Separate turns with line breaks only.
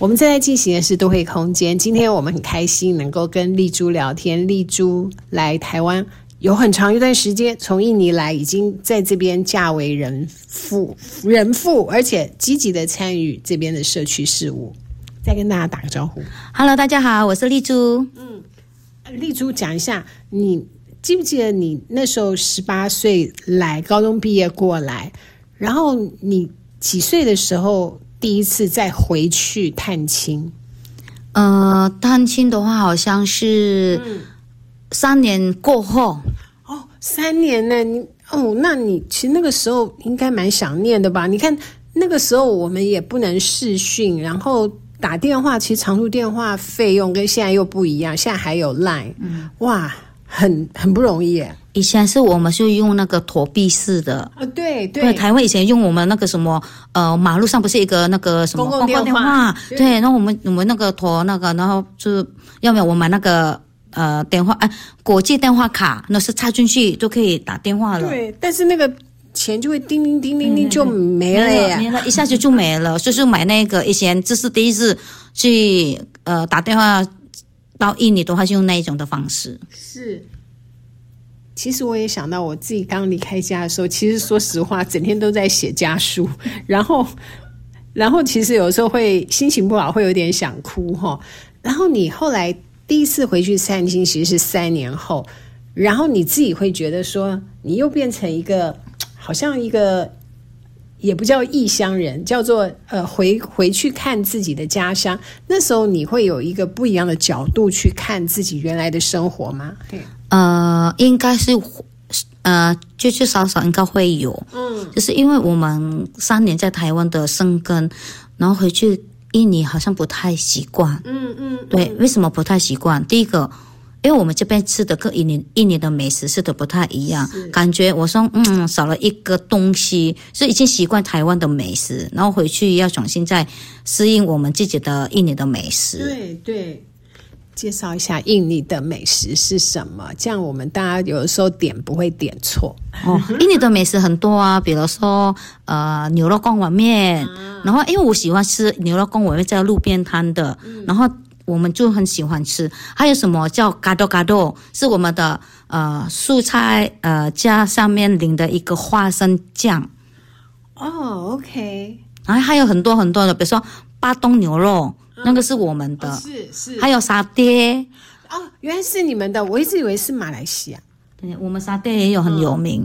我们正在进行的是都会空间，今天我们很开心能够跟丽珠聊天。丽珠来台湾有很长一段时间，从印尼来，已经在这边嫁为人妇，而且积极的参与这边的社区事务。再跟大家打个招呼。
Hello， 大家好，我是丽珠。
丽珠，讲一下，你记不记得你那时候18岁来，高中毕业过来，然后你几岁的时候第一次再回去探亲？
探亲的话好像是3年过后。
哦，3年呢？那你其实那个时候应该蛮想念的吧？你看那个时候我们也不能视讯，然后打电话，其实长途电话费用跟现在又不一样，现在还有 LINE，哇，很不容易耶。
以前是我们是用那个投币式的，
对，
台湾以前用我们那个什么马路上不是一个那个什么公共电话，对，然后我们那个投那个，然后就要不要我买那个电话国际电话卡，那是插进去就可以打电话了。
对，但是那个钱就会叮叮叮叮叮就没了耶，
没了，一下子就没了。就是买那个以前这是第一次去打电话到印尼的话，是用那一种的方式。
是。其实我也想到我自己刚离开家的时候，其实说实话整天都在写家书，然后其实有时候会心情不好，会有点想哭齁。然后你后来第一次回去探亲其实是3年后，然后你自己会觉得说你又变成一个好像一个也不叫异乡人，叫做回去看自己的家乡。那时候你会有一个不一样的角度去看自己原来的生活吗？
应该是少少应该会有，就是因为我们3年在台湾的生根，然后回去印尼好像不太习惯，对，为什么不太习惯？第一个，因为我们这边吃的跟印尼的美食吃的不太一样，感觉我说少了一个东西，所以已经习惯台湾的美食，然后回去要重新再适应我们自己的印尼的美食。
对，介绍一下印尼的美食是什么，这样我们大家有的时候点不会点错。
印尼的美食很多啊，比如说牛肉公碗面，然后因为我喜欢吃牛肉公碗面在路边摊的，然后我们就很喜欢吃。还有什么叫嘎多嘎多，是我们的蔬菜加上面淋的一个花生酱。
OK。
然后还有很多很多的，比如说巴东牛肉，那个是我们的，
是。
还有沙爹。
原来是你们的，我一直以为是马来西亚。
对，我们沙爹也有很有名。